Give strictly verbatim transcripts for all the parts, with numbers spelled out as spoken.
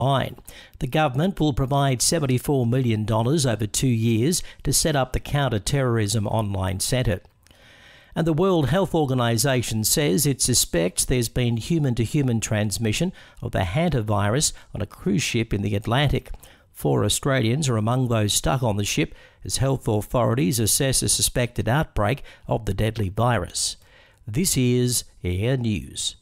online. The government will provide seventy-four million dollars over two years to set up the counter-terrorism online centre. And the World Health Organization says it suspects there's been human-to-human transmission of the hantavirus on a cruise ship in the Atlantic. Four Australians are among those stuck on the ship as health authorities assess a suspected outbreak of the deadly virus. This is Air News.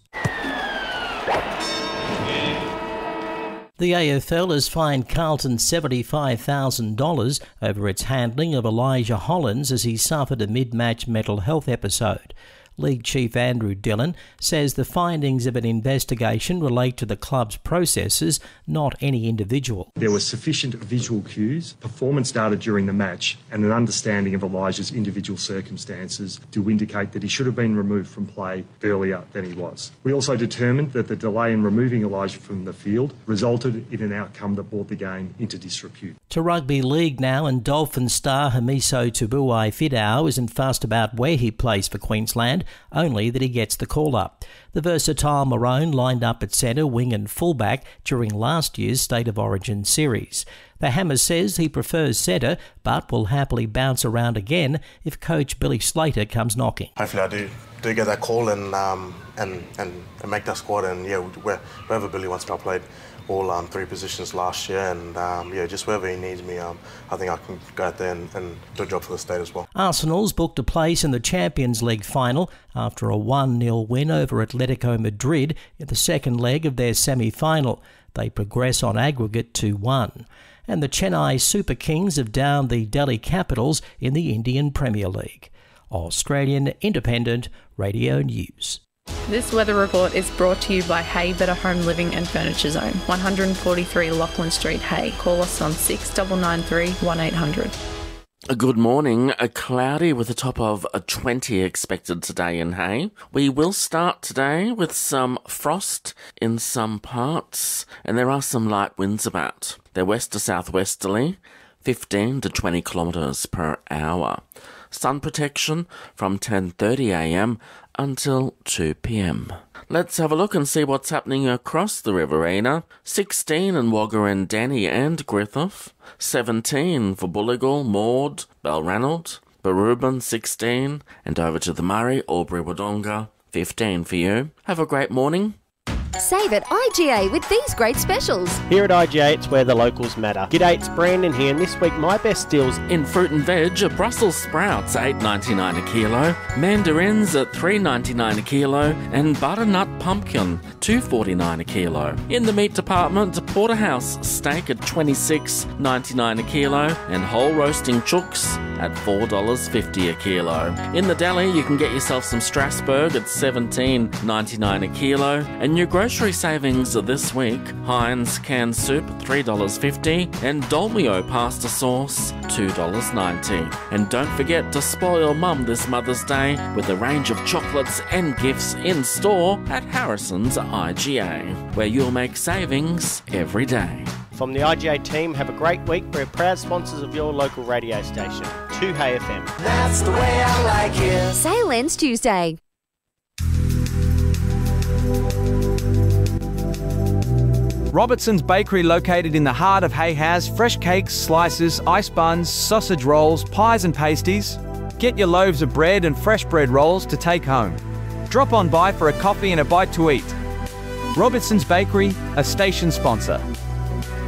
The A F L has fined Carlton seventy-five thousand dollars over its handling of Elijah Hollins as he suffered a mid-match mental health episode. League Chief Andrew Dillon says the findings of an investigation relate to the club's processes, not any individual. There were sufficient visual cues, performance data during the match, and an understanding of Elijah's individual circumstances to indicate that he should have been removed from play earlier than he was. We also determined that the delay in removing Elijah from the field resulted in an outcome that brought the game into disrepute. To rugby league now, and Dolphin star Hamiso Tubuai-Fidow isn't fussed about where he plays for Queensland, only that he gets the call-up. The versatile Maroon lined up at centre, wing and fullback during last year's State of Origin series. The Hammer says he prefers centre, but will happily bounce around again if coach Billy Slater comes knocking. Hopefully I do do get that call and um, and, and and make that squad, and yeah, wherever Billy wants me, I played all um, three positions last year, and um, yeah, just wherever he needs me, um, I think I can go out there and, and do a job for the state as well. Arsenal's booked a place in the Champions League final after a one nil win over Atletico Madrid in the second leg of their semi-final. They progress on aggregate two one. And the Chennai Super Kings have downed the Delhi Capitals in the Indian Premier League. Australian Independent Radio News. This weather report is brought to you by Hay Better Home Living and Furniture Zone, one forty-three Lachlan Street, Hay. Call us on six nine nine three, one eight hundred. Good morning. A cloudy with a top of a twenty expected today in Hay. We will start today with some frost in some parts, and there are some light winds about. They're west to southwesterly, fifteen to twenty kilometres per hour. Sun protection from ten thirty a m until two p m. Let's have a look and see what's happening across the Riverina. sixteen in Wagga and Denny and Griffith. seventeen for Bulligal, Maud, Balranald. Barubin, sixteen. And over to the Murray, Albury Wodonga, fifteen for you. Have a great morning. Save at I G A with these great specials. Here at I G A, it's where the locals matter. G'day, it's Brandon here, and this week my best deals in fruit and veg, Brussels sprouts eight ninety-nine a kilo, mandarins at three ninety-nine a kilo, and butternut pumpkin two forty-nine a kilo. In the meat department, porterhouse steak at twenty-six ninety-nine a kilo, and whole roasting chooks at four dollars fifty a kilo. In the deli, you can get yourself some Strasbourg at seventeen ninety-nine a kilo, and your grocery savings this week, Heinz canned soup three dollars fifty, and Dolmio pasta sauce two dollars ninety. And don't forget to spoil mum this Mother's Day with a range of chocolates and gifts in store at Harrison's I G A, where you'll make savings every day. From the I G A team, have a great week. We're proud sponsors of your local radio station, two Hay F M. That's the way I like it. Sale ends Tuesday. Robertson's Bakery, located in the heart of Hay, has fresh cakes, slices, ice buns, sausage rolls, pies and pasties. Get your loaves of bread and fresh bread rolls to take home. Drop on by for a coffee and a bite to eat. Robertson's Bakery, a station sponsor.